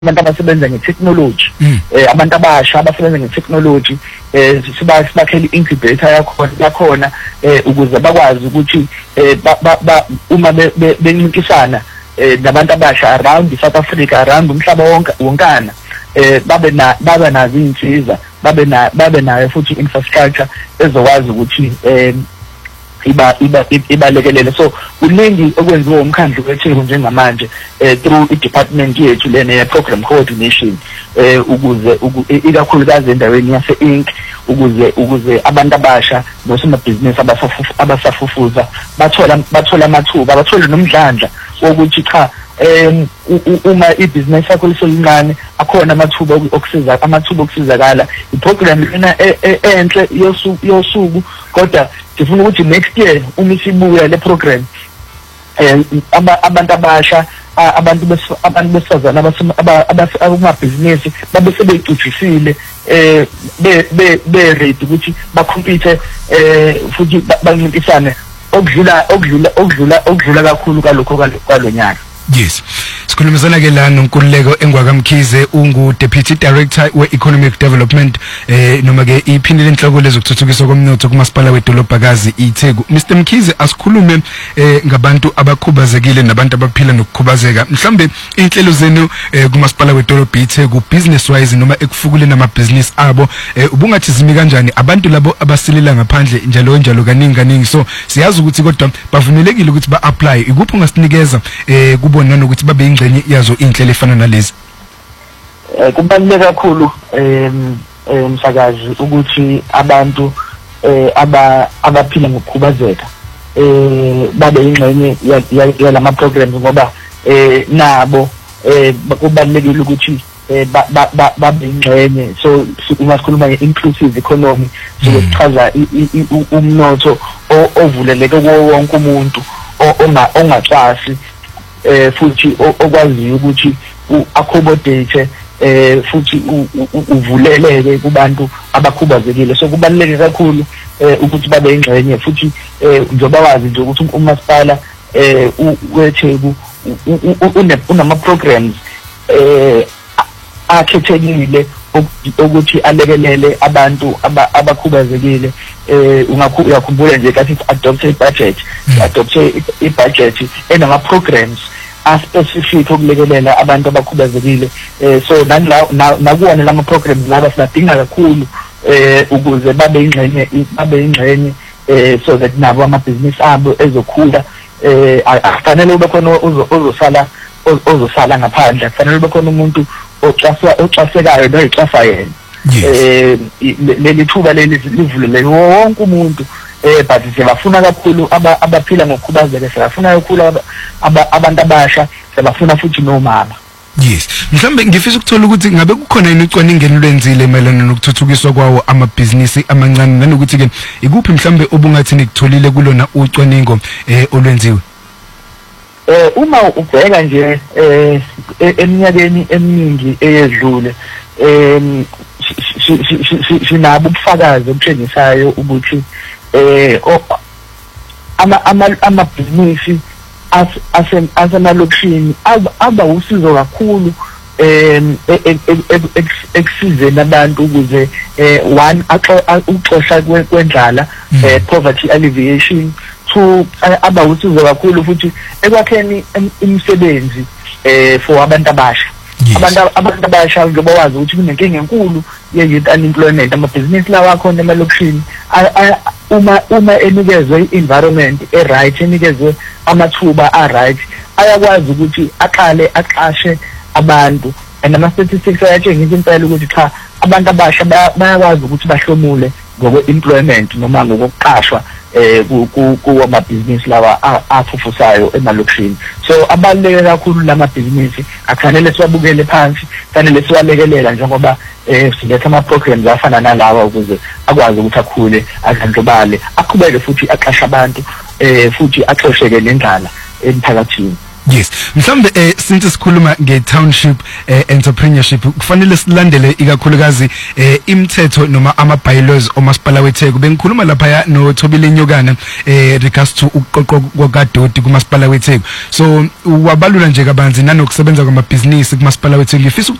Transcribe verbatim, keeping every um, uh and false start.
abantu abasebenza nge-technology eh abantu abasha abasebenza nge-technology eh siba sibakhele incubator yakhona yakhona eh ukuze bakwazi ukuthi eh uma bencintisana eh nabantu abasha around South Africa around umhlaba wonke wonkana eh babe na babe nazo insiza babe na babe nayo futhi infrastructure ezokwazi ukuthi eh iba iba ibalekelele. So kuningi okwenziwa umkhandlu wethu njengamanje eh through i-department yethu lena ye program coordination eh ukuze ikakhulukazi endaweni yase Inc ukuze ukuze abantu abasha nosomabhizinisi abasafufuza bathola bathola amathuba bathola nomdlandla wokuthi cha em uma ibusiness yakho lisolincane akhona amathuba okusiza amathuba okusizakala. iprogram ina enhle yosuku yosuku kodwa sifuna ukuthi next year uma sibuya le program eh abantu abasha abantu abantu besifazana abamabhizinisi babe sebeyicuthisile eh be be ready ukuthi bacompete eh futhi bancintisane okudlula okudlula okudlula okudlula kakhulu kalokho kwalonyaka. Yes. Sikhulumizana ke la noNkululeko Engwakamkhize ungu Deputy Director we-Economic Development eh noma ke iphindile inhloko lezokuthuthukiswa komnotho kumasipala wedolobhakazi iTheku. Mister Mkhize asikhulume eh ngabantu abakhubazekile nabantu abaphila nokukhubazeka. Mhlambe inhlelo zenu eh kumasipala wedolobha iTheku business wise noma ekufukuleni amabhizinisi abo eh ubungathi zimi kanjani abantu labo abasilela ngaphandle njalo njalo kaningi kaningi. So siyazi ukuthi kodwa bavumelekile ukuthi ba apply. Ikuphi ungasinikeza eh kubona nokuthi babe ingxenye yazo inhlelo efana nalezi? Eh kubaluleke kakhulu em umsakazi ukuthi abantu eh aba abaphila ngokukhubazeka eh babe ingxenye yalama programs ngoba eh nabo eh kubalulekile ukuthi eh babe ingxenye. So uma sikhuluma nge-inclusive economy sichaza umnotho ovuleleke wonke umuntu ongaxasi eh futhi okwaziyo ukuthi uaccommodate eh futhi uvuleleke kubantu abakhubazekile. So kubaluleke kakhulu ukuthi babe ingxenye futhi njengoba wazi nje ukuthi umasipala eh weTheku unama programs eh akhethekile ukuthi alekelele abantu abakhubazekile. eh ungakhumbula nje kathi adopt a budget adopt a budget enama programs a specific okulekelela abantu abakhubazekile. eh so nakuwona lama programs laba sinadinga kakhulu eh ukuze babe ingxenye babe ingxenye eh so that nabo amabhizinisi abo ezokhula. eh afanele ube khona ozosala ozosala ngaphandle, kufanele ube khona umuntu oxaswa oxasekayo noyixasa yena. eh leli thuba leli livulele wonke umuntu eh but siyafuna kakhulu abaphila ngokukhubazeka, siyafuna kakhulu abantu abasha, siyafuna futhi nomama. Yes. Mhlambe ngifisa ukuthola ukuthi ngabe kukhona yini ucwaningo lwenzile mayelana nokuthuthukiswa kwawo amabhizinisi amancane nanokuthi ke ikuphi mhlambe obungathi nikutholile kulona ucwaningo eh olwenziwe? Eh uma ubheka nje eh eminyakeni eminingi eyedlule em sinabo ubufakazi obuthengisayo ukuthi eh ama amabhizinisi asemalokishini aba usizo kakhulu em ekusizeni abantu ukuze eh one uxosha kwendlala eh poverty alleviation, two aba usizo kakhulu futhi ekwakheni imisebenzi eh for abantu abasha. abantu abantu abasha njengoba wazi ukuthi kunenkinga enkulu ye-youth unemployment. Amabhizinisi lawa akhona emalokishini uma uma enikezwe i-environment e-right, enikezwe amathuba a-right, ayakwazi ukuthi aqale aqashe abantu. And ama-statistics ayatshengisa impela ukuthi cha abantu abasha bayakwazi ukuthi bahlomule ngokwe-employment noma ngokuqashwa eh kuwa amabhizinisi lawa afufusayo emalokishini. So abaluleke kakhulu lamabhizinisi akufanele siwabukele phansi, kufanele siwalekelela njengoba eh siletha ama programs afana nalawa ukuze akwazi ukuthi akhule adlandlobale aqhubeke futhi aqasha abantu eh futhi axosheke nendlala emphakathini. Yes, mhlambe eh since sikhuluma nge-township eh, entrepreneurship kufanele silandele ikakhulukazi eh, imithetho noma ama-bylaws omasipala weTheku. Bengikhuluma lapha no Thobile Nyokana eh regards to uqoqo kwakadoti kumasipala weTheku. So wabalula nje kabanzi nanokusebenza kwamabhizinisi kumasipala weTheku. Ngifisa